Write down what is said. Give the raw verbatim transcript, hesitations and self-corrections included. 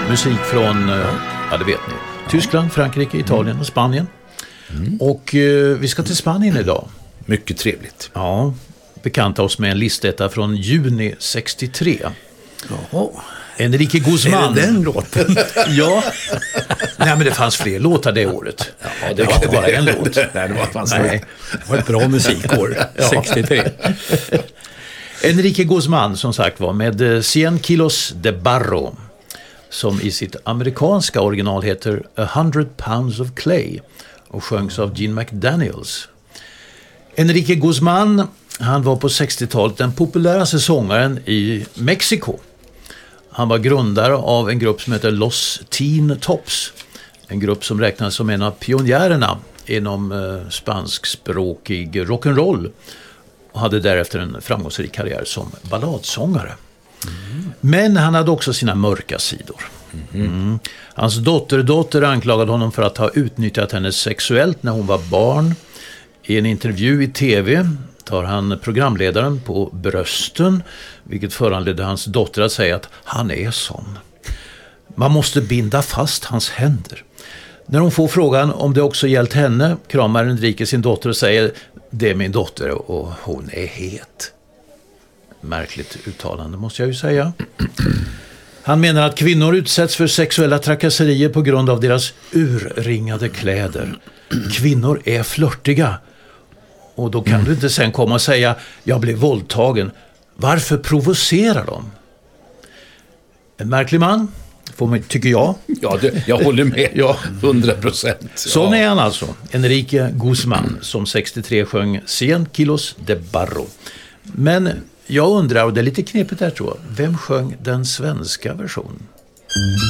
musik från, ja det vet ni, Tyskland, Frankrike, Italien och Spanien. Mm. Och eh, vi ska till Spanien idag. Mycket trevligt. Ja, bekanta oss med en listetta från juni sextiotre. Jaha. Enrique Guzmán. Är det den låten? Ja. Nej, men det fanns fler låtar det året. Ja, det var inte bara en låt. Nej, det var, fanns Nej. Det var ett bra musikår, sextiotre. Enrique Guzmán, som sagt var, med Cien kilos de barro, som i sitt amerikanska original heter A hundred pounds of clay och sjöngs av Gene McDaniels. Enrique Guzmán, han var på sextiotalet den populäraste sångaren i Mexiko. Han var grundare av en grupp som heter Los Teen Tops, en grupp som räknas som en av pionjärerna inom eh, spanskspråkig rock'n'roll, och hade därefter en framgångsrik karriär som balladsångare. Mm. Men han hade också sina mörka sidor. Mm. Hans dotterdotter anklagade honom för att ha utnyttjat henne sexuellt när hon var barn. I en intervju i tv tar han programledaren på brösten, vilket föranledde hans dotter att säga att han är sån. Man måste binda fast hans händer. När hon får frågan om det också gällt henne kramar Enrique sin dotter och säger: det är min dotter och hon är het. Märkligt uttalande, måste jag ju säga. Han menar att kvinnor utsätts för sexuella trakasserier på grund av deras urringade kläder. Kvinnor är flörtiga. Och då kan mm. du inte sen komma och säga: jag blev våldtagen. Varför provocerar de? En märklig man, får man, tycker jag. Ja, det, jag håller med. Ja, hundra procent. Sån är han alltså. Enrique Guzmán, som sextiotre sjöng Cien kilos de barro. Men jag undrar, och det är lite knepigt där tror jag, vem sjöng den svenska versionen?